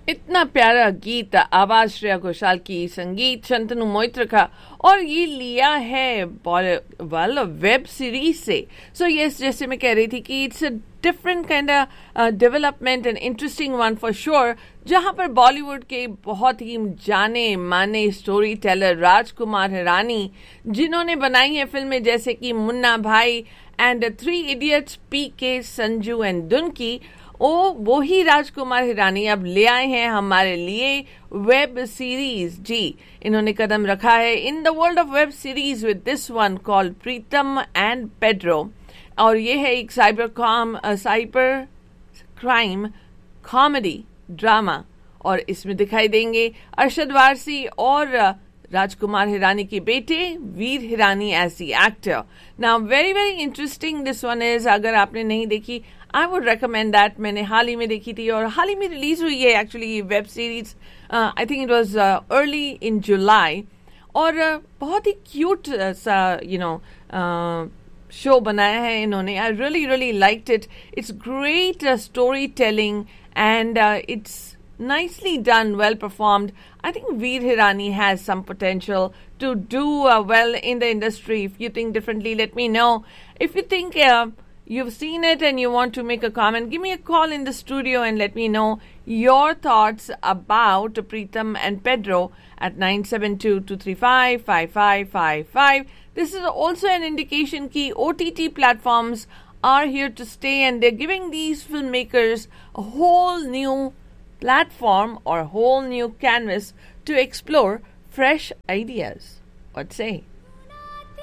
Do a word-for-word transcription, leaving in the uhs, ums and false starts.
इतना प्यारा गीत, आवाज श्रेया घोषाल की, संगीत शंतनु मोहित्र का, और ये लिया है वेल वेब सीरीज से. सो यस, जैसे मैं कह रही थी कि it's a different kind of development and interesting one for sure, जहां पर बॉलीवुड के बहुत ही जाने माने स्टोरी टेलर राजकुमार हिरानी, जिन्होंने बनाई है फिल्में जैसे कि मुन्ना भाई एंड थ्री इडियट्स, पी के, संजू एंड दुनकी, ओ वो ही राजकुमार हिरानी अब ले आए हैं हमारे लिए वेब सीरीज. जी, इन्होंने कदम रखा है in the world of web series with this one called Pritam and Pedro, और ये है एक cyber com cyber crime comedy drama, और इसमें दिखाई देंगे अरशद वारसी और राजकुमार हिरानी के बेटे वीर Hirani as the actor. Now very very interesting this one is. अगर आपने नहीं देखी, आई वुड रिकमेंड दैट. मैंने हाल ही में देखी थी और हाल ही में रिलीज हुई है एक्चुअली ये web series. I think it was early in जुलाई, और uh, बहुत ही क्यूट uh, सा यू नो शो बनाया है इन्होंने. I really really liked it. It's great story telling and it's nicely done, well performed. I think Veer Hirani has some potential to do uh, well in the industry. If you think differently, let me know. If you think uh, you've seen it and you want to make a comment, give me a call in the studio and let me know your thoughts about Preetham and Pedro at nine seven two, two three five, five five five five. This is also an indication that O T T platforms are here to stay, and they're giving these filmmakers a whole new platform or whole new canvas to explore fresh ideas. What say?